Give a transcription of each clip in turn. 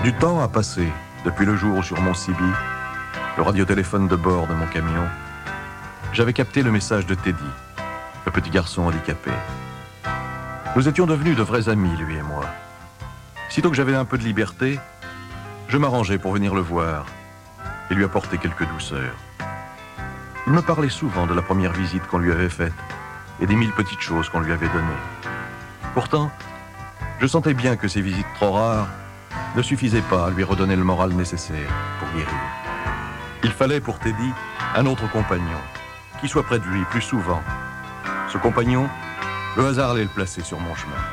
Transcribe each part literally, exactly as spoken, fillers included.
Du temps a passé depuis le jour où sur mon C B, le radiotéléphone de bord de mon camion, j'avais capté le message de Teddy, le petit garçon handicapé. Nous étions devenus de vrais amis, lui et moi. Sitôt que j'avais un peu de liberté, je m'arrangeais pour venir le voir et lui apporter quelques douceurs. Il me parlait souvent de la première visite qu'on lui avait faite et des mille petites choses qu'on lui avait données. Pourtant, je sentais bien que ces visites trop rares ne suffisaient pas à lui redonner le moral nécessaire pour guérir. Il fallait pour Teddy un autre compagnon, qui soit près de lui plus souvent. Ce compagnon, le hasard allait le placer sur mon chemin.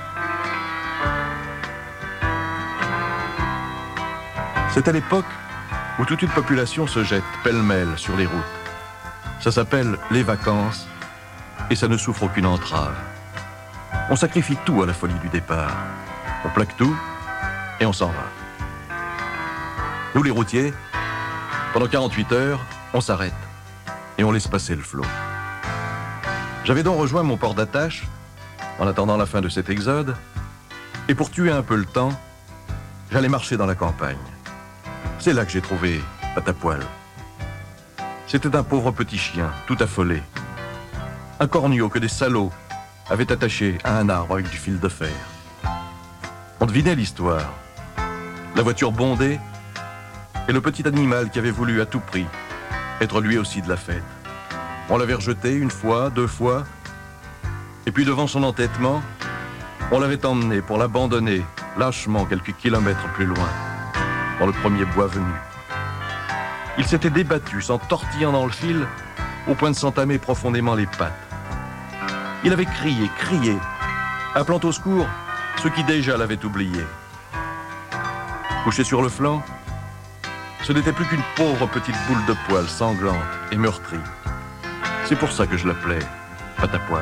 C'est à l'époque où toute une population se jette pêle-mêle sur les routes. Ça s'appelle les vacances et ça ne souffre aucune entrave. On sacrifie tout à la folie du départ. On plaque tout et on s'en va. Nous les routiers, pendant quarante-huit heures, on s'arrête et on laisse passer le flot. J'avais donc rejoint mon port d'attache en attendant la fin de cet exode et pour tuer un peu le temps, j'allais marcher dans la campagne. C'est là que j'ai trouvé Patapoil. C'était un pauvre petit chien, tout affolé. Un corneau que des salauds avaient attaché à un arbre avec du fil de fer. On devinait l'histoire. La voiture bondée et le petit animal qui avait voulu à tout prix être lui aussi de la fête. On l'avait rejeté une fois, deux fois, et puis devant son entêtement, on l'avait emmené pour l'abandonner lâchement quelques kilomètres plus loin, dans le premier bois venu. Il s'était débattu, s'en tortillant dans le fil, au point de s'entamer profondément les pattes. Il avait crié, crié, appelant au secours ceux qui déjà l'avaient oublié. Couché sur le flanc, ce n'était plus qu'une pauvre petite boule de poils sanglante et meurtrie. C'est pour ça que je l'appelais Patapoil.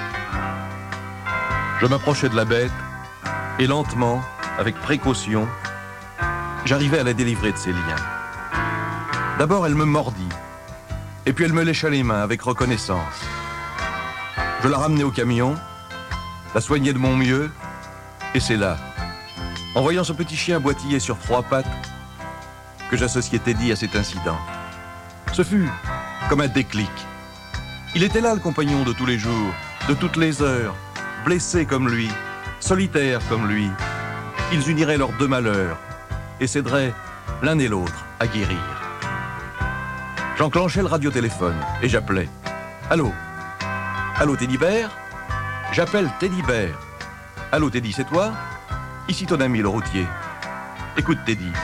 Je m'approchais de la bête et lentement, avec précaution, j'arrivais à la délivrer de ses liens. D'abord, elle me mordit, et puis elle me lécha les mains avec reconnaissance. Je la ramenai au camion, la soignai de mon mieux, et c'est là, en voyant ce petit chien boitiller sur trois pattes, que j'associai Teddy à cet incident. Ce fut comme un déclic. Il était là, le compagnon de tous les jours, de toutes les heures, blessé comme lui, solitaire comme lui. Ils uniraient leurs deux malheurs et s'aideraient l'un et l'autre à guérir. J'enclenchais le radiotéléphone et j'appelais. Allô? Allô, Teddy Bear? J'appelle Teddy Bear. Allô, Teddy, c'est toi? Ici ton ami, le routier. Écoute, Teddy,